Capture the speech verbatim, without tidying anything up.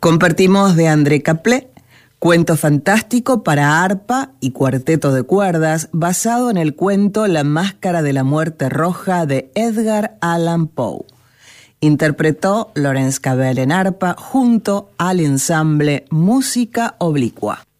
Compartimos de André Caplet, cuento fantástico para arpa y cuarteto de cuerdas, basado en el cuento La Máscara de la Muerte Roja de Edgar Allan Poe. Interpretó Laurence Cabell en arpa junto al ensamble Música Oblicua.